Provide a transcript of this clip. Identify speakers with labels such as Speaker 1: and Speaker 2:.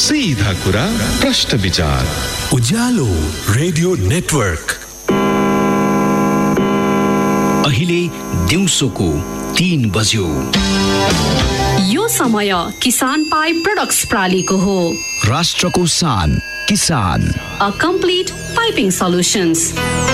Speaker 1: सीधा कुरा प्रश्न विचार
Speaker 2: उज्यालो रेडियो नेटवर्क
Speaker 3: अहिले दिउँसोको 3 बज्यो।
Speaker 4: यो समय किसान पाइप प्रोडक्ट्स प्रालीको हो।
Speaker 3: राष्ट्रको शान किसान,
Speaker 4: A complete piping solutions।